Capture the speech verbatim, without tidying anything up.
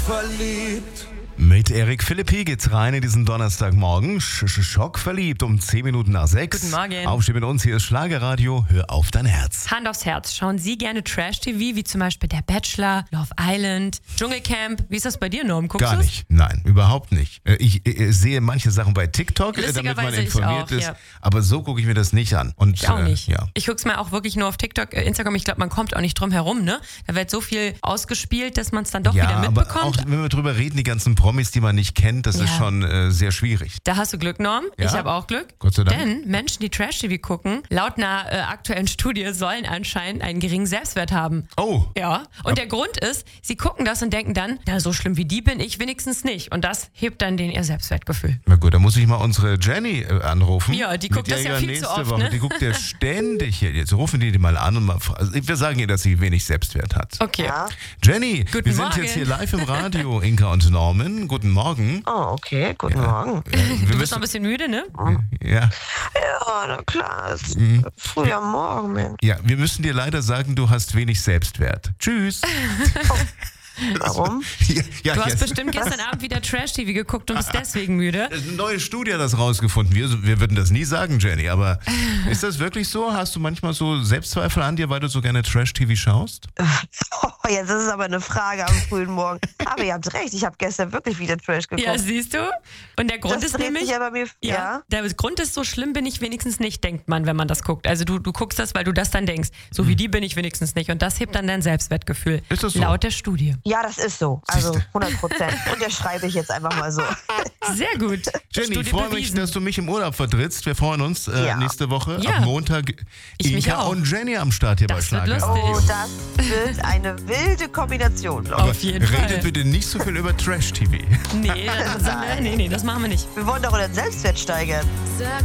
Schockverliebt. Mit Erik Philippi geht's rein in diesen Donnerstagmorgen. Sch -sch Schockverliebt um zehn Minuten nach sechs. Guten Morgen. Aufstehen mit uns, hier ist Schlagerradio. Hör auf dein Herz. Hand aufs Herz. Schauen Sie gerne Trash-T V, wie zum Beispiel Der Bachelor, Love Island, Dschungelcamp. Wie ist das bei dir, Norm? Guckst Gar du's? nicht. Nein, überhaupt nicht. Äh, Ich äh, sehe manche Sachen bei TikTok, äh, damit man Lustigerweise ich informiert auch, ist. ja. Aber so gucke ich mir das nicht an. Und, Ich auch äh, nicht. Ja. Ich guck's mir auch wirklich nur auf TikTok, äh, Instagram. Ich glaube, man kommt auch nicht drum herum, ne? Da wird so viel ausgespielt, dass man es dann doch Ja, wieder aber mitbekommt. auch wenn wir drüber reden, die ganzen Promis, die man nicht kennt, das Ja. ist schon äh, sehr schwierig. Da hast du Glück, Norm. Ja. Ich habe auch Glück. Gott sei Dank. Denn Menschen, die Trash-T V gucken, laut einer äh, aktuellen Studie sollen anscheinend einen geringen Selbstwert haben. Oh. Ja. Und der Grund ist, sie gucken das und denken dann, na, so schlimm wie die bin ich wenigstens nicht. Und das hebt dann den ihr Selbstwertgefühl. Na gut, dann muss ich mal unsere Jenny äh, anrufen. Ja, die Mit guckt das der ja viel nächste zu oft, Woche. ne? Die guckt ja ständig hier. Jetzt rufen die die mal an und mal fra- also wir sagen ihr, dass sie wenig Selbstwert hat. Okay. Ja. Jenny, Guten wir sind Morgen. jetzt hier live im Radio, Inka und Norman. Guten Morgen. Oh, okay, guten Morgen. Äh, wir Du bist noch ein bisschen müde, ne? ja, Ja, na klar, es ist früh am Morgen, Mensch. ja, wir müssen dir leider sagen, du hast wenig Selbstwert. Tschüss. Warum? ja, ja, Du hast jetzt- bestimmt gestern Abend wieder Trash-T V geguckt und bist deswegen müde. Eine neue Studie hat das rausgefunden. Wir, wir würden das nie sagen, Jenny, aber ist das wirklich so? Hast du manchmal so Selbstzweifel an dir, weil du so gerne Trash-T V schaust? Oh, jetzt ist es aber eine Frage am frühen Morgen. Aber ihr habt recht, ich habe gestern wirklich wieder Trash geguckt. Ja, siehst du? Und der Grund das ist dreht nämlich... sich ja bei mir, ja. Der Grund ist, so schlimm bin ich wenigstens nicht, denkt man, wenn man das guckt. Also du, du guckst das, weil du das dann denkst. So wie die bin ich wenigstens nicht. Und das hebt dann dein Selbstwertgefühl. Ist das so? Laut der Studie. Ja, das ist so. Also hundert Prozent. Und der schreibe ich jetzt einfach mal so. Sehr gut. Jenny, Studie ich freue mich, bewiesen. dass du mich im Urlaub vertrittst. Wir freuen uns äh, Ja. nächste Woche Ja. am Montag. Ich mich Inka auch. und Jenny am Start hier Das bei wird Schlager. lustig. Oh, das wird eine wilde Kombination, glaube Aber Auf jeden redet Fall. bitte nicht so viel über Trash-T V. Nee, das, nee, nee, das machen wir nicht. ich. Wir wollen doch unseren Selbstwert steigern. Sag